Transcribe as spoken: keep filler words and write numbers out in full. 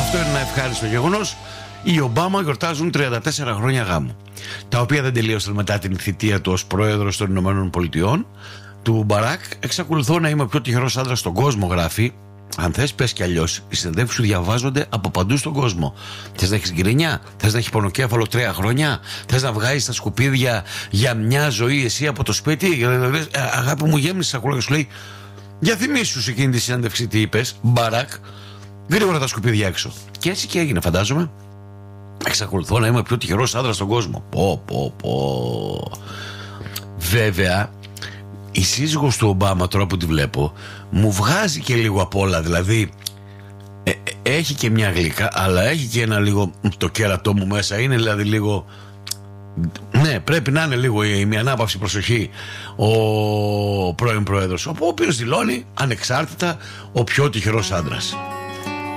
Αυτό είναι ένα ευχάριστο γεγονός. Οι Ομπάμα γιορτάζουν τριάντα τέσσερα χρόνια γάμου, τα οποία δεν τελείωσαν μετά την θητεία του ως πρόεδρος των Ηνωμένων Πολιτειών του Μπαράκ. Εξακολουθώ να είμαι ο πιο τυχερός άντρας στον κόσμο, γράφει. Αν θες, πες κι αλλιώς. Οι συνεντεύξεις σου διαβάζονται από παντού στον κόσμο. Θες να έχεις γκρίνια, θες να έχεις πονοκέφαλο τρία χρόνια, θες να βγάζεις τα σκουπίδια για μια ζωή εσύ από το σπίτι. Αγάπη μου, γέμισε ακούω και σου λέει, για θυμίσου σε εκείνη τη συνέντευξη τι είπες, Μπαράκ. Γρήγορα τα σκουπίδια έξω. Και έτσι και έγινε, φαντάζομαι. Εξακολουθώ να είμαι ο πιο τυχερός άντρας στον κόσμο. Πω, πω, πω. Βέβαια, η σύζυγος του Ομπάμα, τώρα που τη βλέπω, μου βγάζει και λίγο απ' όλα. Δηλαδή, ε, έχει και μια γλυκά, αλλά έχει και ένα λίγο. Το κέρατό μου μέσα είναι δηλαδή λίγο. Ναι, πρέπει να είναι λίγο η, η ανάπαυση προσοχή ο πρώην πρόεδρος, ο οποίος δηλώνει ανεξάρτητα ο πιο τυχερός άντρας.